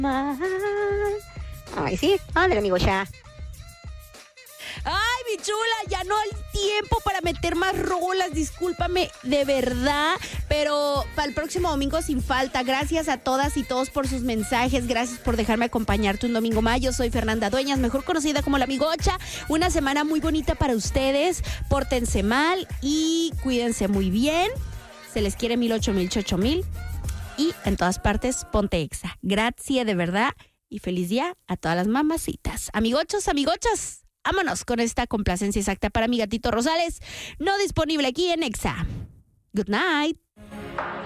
Ay, sí, ándale, amigo, ya. Ay, mi chula, ya no hay tiempo para meter más rolas, discúlpame, de verdad, pero para el próximo domingo sin falta. Gracias a todas y todos por sus mensajes, gracias por dejarme acompañarte un domingo más. Yo soy Fernanda Dueñas, mejor conocida como la Amigocha. Una semana muy bonita para ustedes, pórtense mal y cuídense muy bien. Se les quiere 1008 000 y en todas partes, ponte Exa. Gracias de verdad y feliz día a todas las mamacitas. Amigochos, amigochas, vámonos con esta complacencia exacta para mi gatito Rosales, no disponible aquí en Exa. Good night.